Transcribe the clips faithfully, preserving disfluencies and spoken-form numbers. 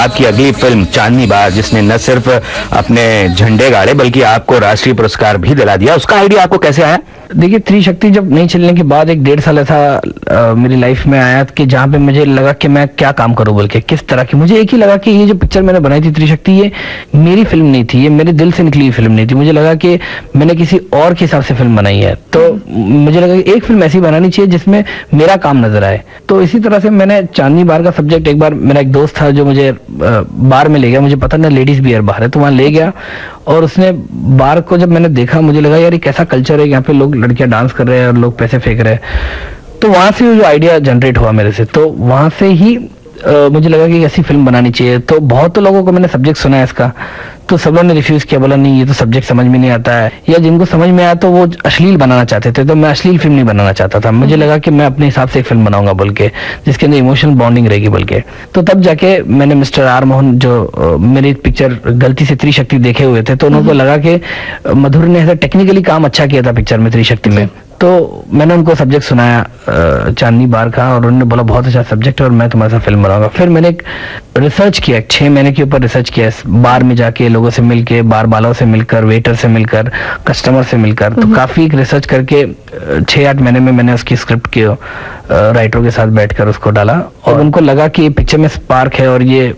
आपकी अगली फिल्म चांदनी बार, जिसने न सिर्फ अपने झंडे गाड़े बल्कि आपको राष्ट्रीय पुरस्कार भी दिला दिया, उसका आइडिया आपको कैसे आया? देखिए, त्रिशक्ति जब नहीं चलने के बाद एक डेढ़ साल ऐसा आ, मेरी लाइफ में आया कि जहाँ पे मुझे लगा कि मैं क्या काम करूँ, बोल के किस तरह की। मुझे एक ही लगा कि ये जो पिक्चर मैंने बनाई थी त्रिशक्ति, ये मेरी फिल्म नहीं थी, ये मेरे दिल से निकली हुई फिल्म नहीं थी। मुझे लगा कि मैंने किसी और के हिसाब से फिल्म बनाई है, तो मुझे लगा कि एक फिल्म ऐसी बनानी चाहिए जिसमें मेरा काम नजर आए। तो इसी तरह से मैंने चांदनी बार का सब्जेक्ट, एक बार मेरा एक दोस्त था जो मुझे बार में ले गया, मुझे पता नहीं लेडीज बियर बार है, तो वहां ले गया और उसने बार को जब मैंने देखा, मुझे लगा यार ये कैसा कल्चर है, यहाँ पे लोग लड़कियां डांस कर रहे हैं और लोग पैसे फेंक रहे हैं। तो वहां से जो आइडिया जनरेट हुआ मेरे से, तो वहां से ही आ, मुझे लगा कि ऐसी फिल्म बनानी चाहिए। तो बहुत तो लोगों को मैंने सब्जेक्ट सुना है इसका, तो सब लोगों ने रिफ्यूज किया, बोला नहीं ये तो सब्जेक्ट समझ में नहीं आता है, या जिनको समझ में आया तो वो अश्लील बनाना चाहते थे। तो मैं अश्लील फिल्म नहीं बनाना चाहता था, मुझे लगा कि मैं अपने हिसाब से एक फिल्म बनाऊंगा बोल के, जिसके अंदर इमोशनल बॉन्डिंग रहेगी बोल के। तो तब जाके मैंने मिस्टर आर मोहन, जो मेरी पिक्चर गलती से त्रिशक्ति देखे हुए थे, तो उनको लगा कि मधुर ने ऐसा टेक्निकली काम अच्छा किया था पिक्चर में त्रिशक्ति में। तो मैंने उनको सब्जेक्ट सुनाया चांदनी बार का, और उन्होंने बोला बहुत अच्छा सब्जेक्ट है और मैं तुम्हारे साथ फिल्म बनाऊंगा। फिर मैंने एक रिसर्च किया, छह महीने के ऊपर रिसर्च किया, बार में जाके लोगों से मिलके, बार वालों से मिलकर, वेटर से मिलकर, कस्टमर से मिलकर, तो काफी रिसर्च करके छह आठ महीने में मैंने उसकी स्क्रिप्ट के राइटरों के साथ बैठकर उसको डाला, और उनको लगा कि ये पिक्चर में स्पार्क है और ये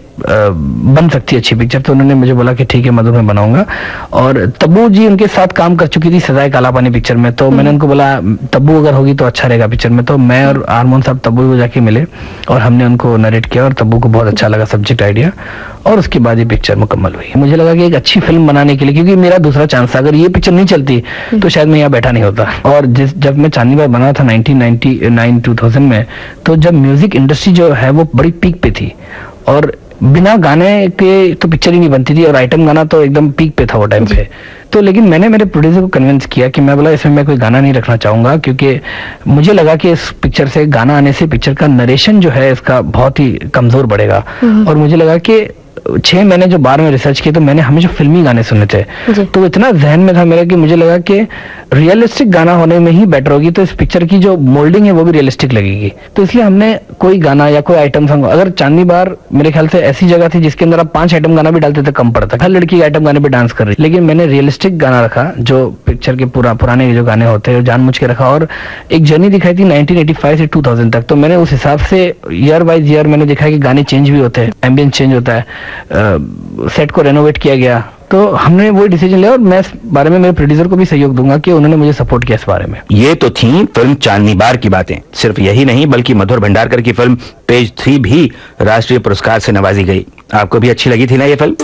बन सकती है अच्छी पिक्चर। तो उन्होंने मुझे बोला कि ठीक है मधु मैं बनाऊंगा। और तब्बू जी उनके साथ काम कर चुकी थी सजाए काला पानी पिक्चर में, तो मैंने उनको बोला तब्बू अगर होगी तो अच्छा रहेगा पिक्चर में। तो मैं और आरमोहन साहब तब्बू को जाके मिले और हमने उनको नरेट किया, और तब्बू को बहुत अच्छा लगा सब्जेक्ट आइडिया, और उसके बाद ये पिक्चर मुकम्मल हुई। मुझे लगा कि एक अच्छी फिल्म बनाने के लिए, क्योंकि मेरा दूसरा चांस था, अगर ये पिक्चर नहीं चलती तो शायद मैं यहाँ बैठा नहीं होता। और जिस जब मैं चांदनी बार बना था nineteen ninety nine two thousand में, तो जब म्यूजिक इंडस्ट्री जो है वो बड़ी पीक पे थी, और बिना गाने के तो पिक्चर ही नहीं बनती थी, और आइटम गाना तो एकदम पीक पे था वो टाइम पे। तो लेकिन मैंने मेरे प्रोड्यूसर को कन्विंस किया कि मैं बोला इसमें मैं कोई गाना नहीं रखना चाहूंगा, क्योंकि मुझे लगा कि इस पिक्चर से गाना आने से पिक्चर का नरेशन जो है इसका बहुत ही कमजोर बढ़ेगा। और मुझे लगा कि छह महीने जो बार में रिसर्च की, तो मैंने हमेशा फिल्मी गाने सुने थे, तो इतना जहन में था मेरे कि मुझे लगा कि रियलिस्टिक गाना होने में ही बेटर होगी, तो इस पिक्चर की जो मोल्डिंग है वो भी रियलिस्टिक लगेगी। तो इसलिए हमने कोई गाना या कोई आइटम सॉन्ग, अगर चांदनी बार मेरे ख्याल से ऐसी जगह थी जिसके अंदर आप पांच आइटम गाना भी डालते थे कम पड़ता, हर लड़की आइटम गाने पे डांस कर रही, लेकिन मैंने रियलिस्टिक गाना रखा जो पिक्चर के पूरा पुराने जो गाने होते हैं जानबूझ के रखा, और एक जर्नी दिखाई थी नाइनटीन एटी फाइव से टू थाउजेंड तक। तो मैंने उस हिसाब से ईयर बाय ईयर मैंने देखा कि गाने चेंज भी होते हैं, एम्बियंस चेंज होता है, सेट को रेनोवेट किया गया। तो हमने वही डिसीजन लिया, और मैं इस बारे में मेरे प्रोड्यूसर को भी सहयोग दूंगा कि उन्होंने मुझे सपोर्ट किया इस बारे में। ये तो थी फिल्म चांदनी बार की बातें। सिर्फ यही नहीं बल्कि मधुर भंडारकर की फिल्म पेज थ्री भी राष्ट्रीय पुरस्कार से नवाजी गई। आपको भी अच्छी लगी थी ना ये फिल्म?